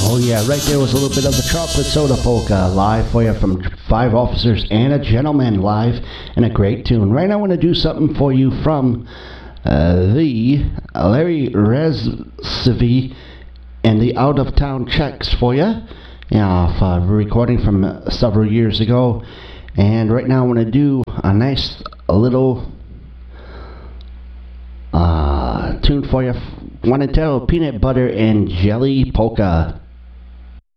Oh yeah, right there was a little bit of the chocolate soda polka live for you from Five Officers and a Gentleman live, and a great tune. Right now I want to do something for you from the Larry Rezvy and the Out of Town Checks for you. Yeah, recording from several years ago. And right now I want to do a nice little tune for you. Want to tell Peanut Butter and Jelly Polka.